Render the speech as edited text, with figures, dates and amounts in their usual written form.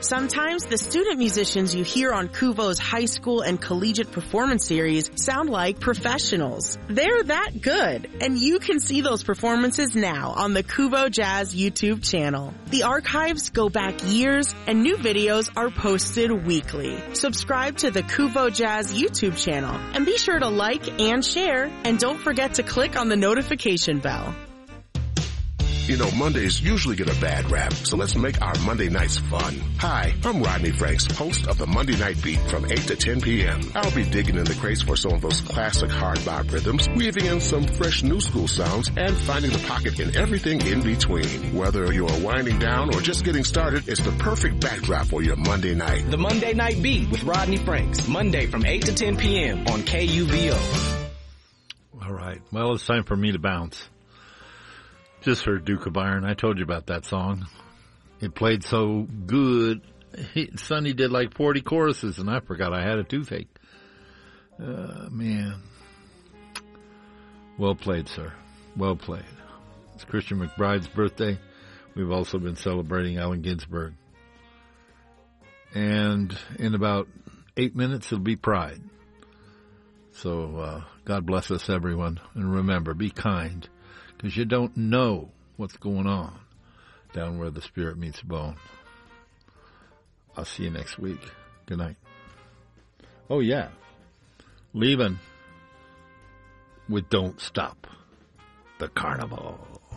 Sometimes the student musicians you hear on Kuvo's high school and collegiate performance series sound like professionals. They're that good, and you can see those performances now on the Kuvo Jazz YouTube channel. The archives go back years, and new videos are posted weekly. Subscribe to the Kuvo Jazz YouTube channel, and be sure to like and share, and don't forget to click on the notification bell. You know, Mondays usually get a bad rap, so let's make our Monday nights fun. Hi, I'm Rodney Franks, host of the Monday Night Beat from 8 to 10 p.m. I'll be digging in the crates for some of those classic hard bop rhythms, weaving in some fresh new school sounds, and finding the pocket in everything in between. Whether you're winding down or just getting started, it's the perfect backdrop for your Monday night. The Monday Night Beat with Rodney Franks, Monday from 8 to 10 p.m. on KUVO. All right. Well, it's time for me to bounce. Just heard Duke of Iron. I told you about that song. It played so good. Sonny did like 40 choruses, and I forgot I had a toothache. Man. Well played, sir. Well played. It's Christian McBride's birthday. We've also been celebrating Allen Ginsberg. And in about 8 minutes, it'll be Pride. So God bless us, everyone. And remember, be kind. Because you don't know what's going on down where the spirit meets the bone. I'll see you next week. Good night. Oh, yeah. Leaving with Don't Stop the Carnival.